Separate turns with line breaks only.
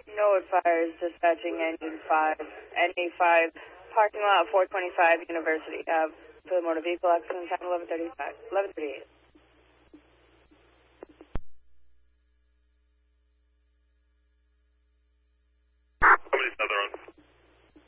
Norwood Fires, dispatching engine 5, NA5, parking lot 425 University Ave, for the motor vehicle accident time 11:38.